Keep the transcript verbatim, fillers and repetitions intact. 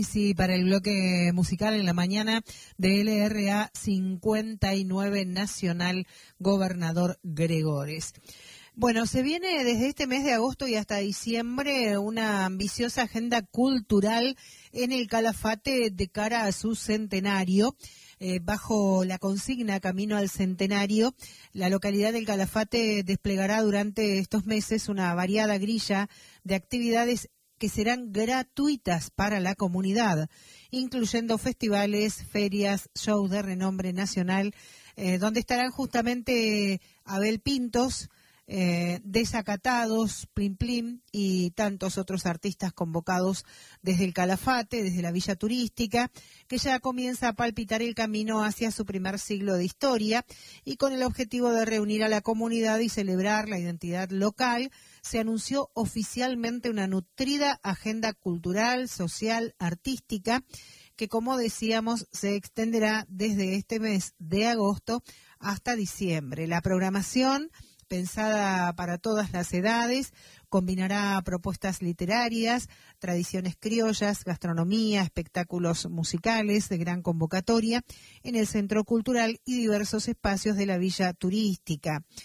Sí, para el bloque musical en la mañana de L R A cincuenta y nueve Nacional Gobernador Gregores. Bueno, se viene desde este mes de agosto y hasta diciembre una ambiciosa agenda cultural en el Calafate de cara a su centenario. Eh, bajo la consigna Camino al Centenario, la localidad del Calafate desplegará durante estos meses una variada grilla de actividades que serán gratuitas para la comunidad, incluyendo festivales, ferias, shows de renombre nacional, eh, donde estarán justamente Abel Pintos, eh, Desacatados, Plim Plim y tantos otros artistas convocados desde el Calafate, desde la Villa Turística, que ya comienza a palpitar el camino hacia su primer siglo de historia y con el objetivo de reunir a la comunidad y celebrar la identidad local. Se anunció oficialmente una nutrida agenda cultural, social, artística, que como decíamos se extenderá desde este mes de agosto hasta diciembre. La programación, pensada para todas las edades, combinará propuestas literarias, tradiciones criollas, gastronomía, espectáculos musicales de gran convocatoria en el Centro Cultural y diversos espacios de la Villa Turística.